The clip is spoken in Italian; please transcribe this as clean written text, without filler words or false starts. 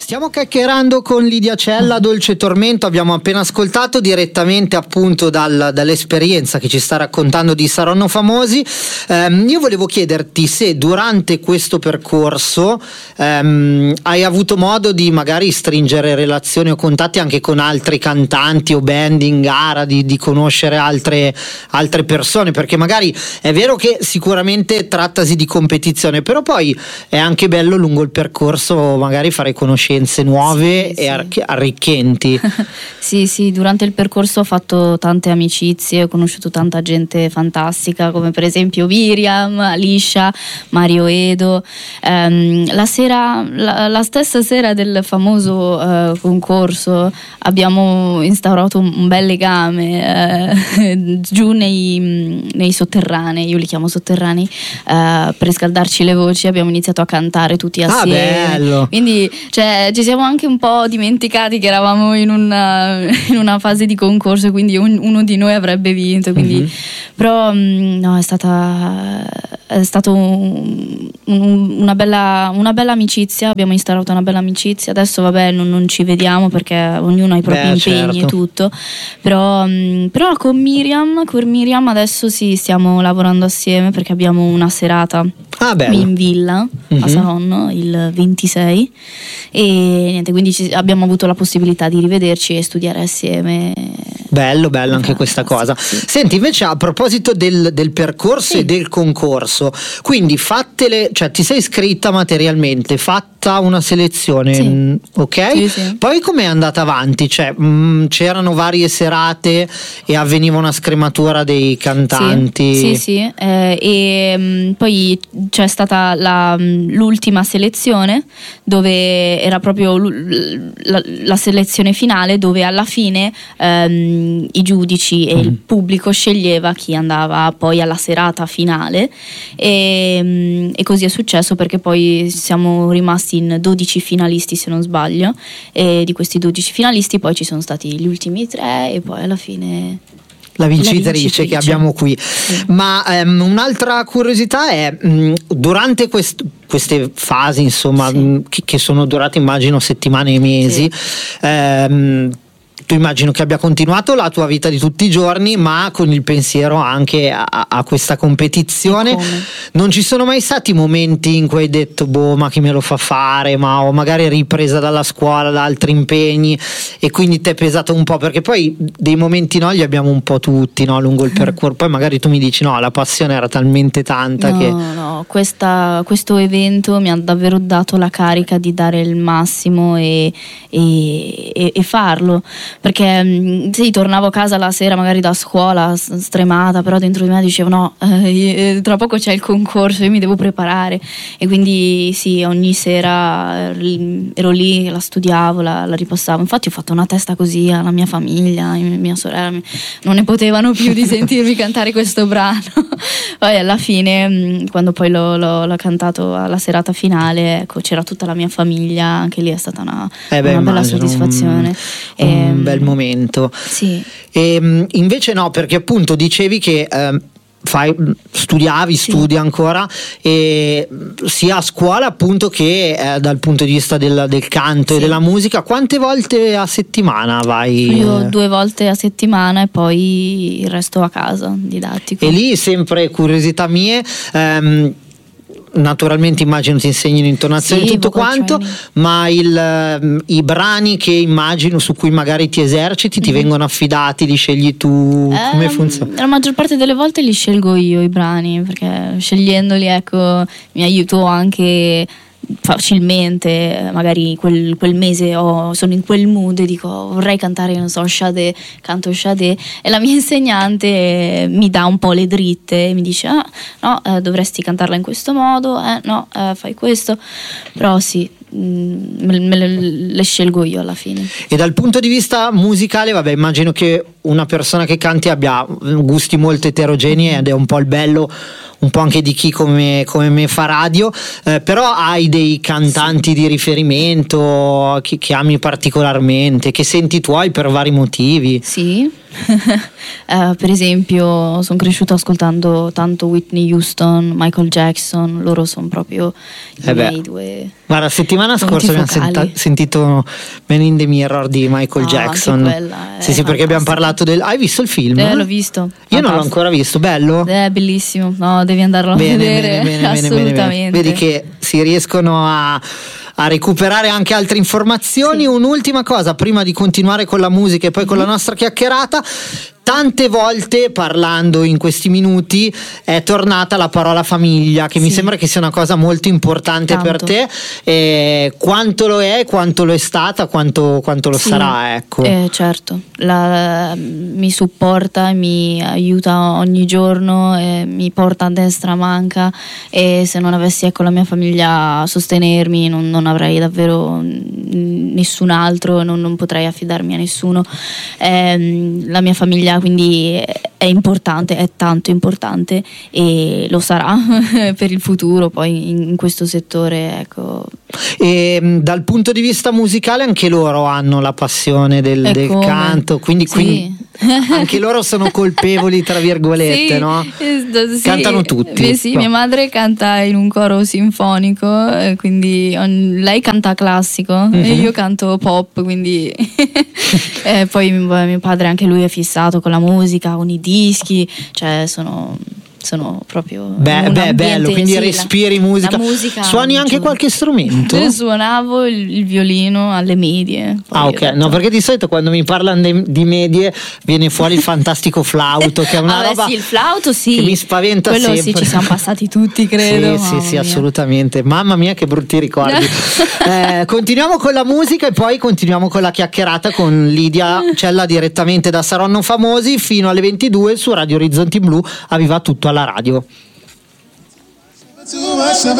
Stiamo chiacchierando con Lidia Cella, Dolce Tormento. Abbiamo appena ascoltato direttamente appunto dall'esperienza che ci sta raccontando di Saranno Famosi. Io volevo chiederti se durante questo percorso hai avuto modo di magari stringere relazioni o contatti anche con altri cantanti o band in gara, di conoscere altre persone, perché magari è vero che sicuramente trattasi di competizione, però poi è anche bello lungo il percorso magari fare conoscenze nuove e arricchenti. Sì, durante il percorso ho fatto tante amicizie, ho conosciuto tanta gente fantastica, come per esempio Miriam, Alicia, Mario Edo. La stessa sera del famoso concorso abbiamo instaurato un bel legame giù nei sotterranei, io li chiamo sotterranei, per scaldarci le voci abbiamo iniziato a cantare tutti assieme. Bello. Quindi ci siamo anche un po' dimenticati che eravamo in una fase di concorso, quindi uno di noi avrebbe vinto, quindi però no, è stato una bella amicizia, abbiamo instaurato una bella amicizia. Adesso vabbè non ci vediamo perché ognuno ha i propri impegni, certo, e tutto, però con Miriam adesso sì, stiamo lavorando assieme perché abbiamo una serata qui in villa a Saronno il 26 e niente, quindi abbiamo avuto la possibilità di rivederci e studiare assieme. Bello anche questa cosa. Sì. Senti, invece a proposito del percorso e del concorso, quindi cioè ti sei iscritta materialmente, fatta una selezione, ok? Sì. Poi com'è andata avanti? Cioè c'erano varie serate e avveniva una scrematura dei cantanti? Sì. E poi c'è stata l'ultima selezione, dove era proprio la selezione finale, dove alla fine i giudici e il pubblico sceglieva chi andava poi alla serata finale e così è successo, perché poi siamo rimasti in 12 finalisti se non sbaglio, e di questi 12 finalisti poi ci sono stati gli ultimi 3 e poi alla fine la vincitrice che abbiamo qui. Ma un'altra curiosità è durante queste fasi, insomma, che sono durate immagino settimane e mesi, tu immagino che abbia continuato la tua vita di tutti i giorni, ma con il pensiero anche a questa competizione. Non ci sono mai stati momenti in cui hai detto ma chi me lo fa fare, o magari ripresa dalla scuola, da altri impegni, e quindi ti è pesato un po', perché poi dei momenti li abbiamo un po' tutti, lungo il percorso, poi magari tu mi dici la passione era talmente tanta questo evento mi ha davvero dato la carica di dare il massimo e farlo, perché sì, tornavo a casa la sera magari da scuola stremata, però dentro di me dicevo tra poco c'è il concorso, io mi devo preparare, e quindi sì, ogni sera ero lì, la studiavo, la ripassavo. Infatti ho fatto una testa così alla mia famiglia, mia sorella non ne potevano più di sentirmi cantare questo brano. Poi alla fine, quando poi l'ho cantato alla serata finale, ecco, c'era tutta la mia famiglia, anche lì è stata una bella soddisfazione, un bel momento. Sì. E invece no, perché appunto dicevi che studi ancora, e sia a scuola appunto che dal punto di vista del canto e della musica. Quante volte a settimana vai? Io 2 volte a settimana e poi il resto a casa, didattico. E lì sempre curiosità mie, naturalmente immagino ti insegnino intonazioni e tutto quanto, ma i brani che immagino su cui magari ti eserciti ti vengono affidati, li scegli tu? Come funziona? La maggior parte delle volte li scelgo io i brani, perché scegliendoli mi aiuto anche facilmente. Magari quel mese sono in quel mood e dico vorrei cantare, Sade, canto Sade, e la mia insegnante mi dà un po' le dritte e mi dice dovresti cantarla in questo modo, fai questo, però sì, le scelgo io alla fine. E dal punto di vista musicale, immagino che una persona che canti abbia gusti molto eterogenei, ed è un po' il bello un po' anche di chi come me fa radio, però hai dei cantanti di riferimento che ami particolarmente, che senti tuoi per vari motivi? Sì. Per esempio sono cresciuta ascoltando tanto Whitney Houston, Michael Jackson, loro sono proprio i miei due. Guarda, se ti settimana scorsa abbiamo sentito Man in the Mirror di Michael Jackson. Sì, perché abbiamo parlato del... Hai visto il film? L'ho visto. Io non l'ho ancora visto, bello? È bellissimo, no, devi andarlo a vedere. Bene, assolutamente. Vedi che si riescono a recuperare anche altre informazioni. Sì. Un'ultima cosa prima di continuare con la musica e poi con la nostra chiacchierata. Tante volte parlando in questi minuti è tornata la parola famiglia, che mi sembra che sia una cosa molto importante per te. Quanto lo è, quanto lo è stata, quanto lo sarà, ecco. Certo, mi supporta, mi aiuta ogni giorno, mi porta a destra a manca, e se non avessi la mia famiglia a sostenermi non avrei davvero nessun altro, non potrei affidarmi a nessuno. La mia famiglia quindi è importante, è tanto importante, e lo sarà per il futuro poi in questo settore, ecco. E dal punto di vista musicale anche loro hanno la passione del canto, quindi anche loro sono colpevoli tra virgolette, no? Cantano tutti. Mia madre canta in un coro sinfonico, quindi lei canta classico e io canto pop, quindi poi mio padre anche lui è fissato con la musica, con i dischi, cioè sono proprio bello, quindi respiri musica. Suoni anche qualche strumento? Suonavo il violino alle medie. Ok, no, perché di solito quando mi parlano di medie viene fuori il fantastico flauto, che è una roba il flauto che mi spaventa quello sempre. Sì, ci siamo passati tutti, credo. Sì, assolutamente. Mamma mia, che brutti ricordi. Continuiamo con la musica e poi continuiamo con la chiacchierata con Lidia Cella direttamente da Saronno Famosi fino alle 22 su Radio Orizzonti Blu. A Viva Tutto alla radio.